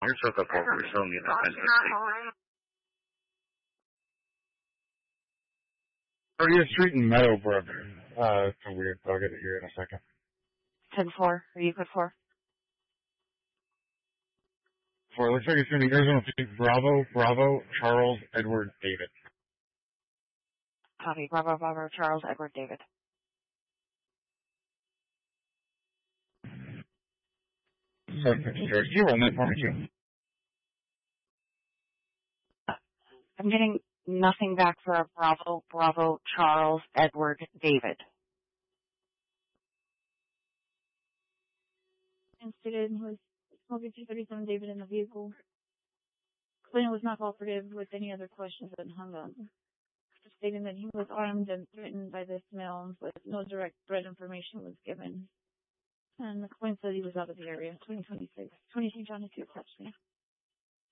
色的狗会生命的安全性。 30th Street and Meadowbrook. It's a weird. I'll get it here in a second. 10-4. Are you good for? 4. Looks like it's going to be Arizona State. Bravo, Charles, Edward, David. Copy. Bravo, Charles, Edward, David. You run that, aren't you? I'm getting nothing back for Bravo, Charles, Edward, David. Stated he was smoking 237 David in the vehicle. Clinton was not cooperative with any other questions and hung up, stating that he was armed and threatened by this male, but no direct threat information was given. And the Clinton said he was out of the area. 2026. 22 Johnny 2, touch me.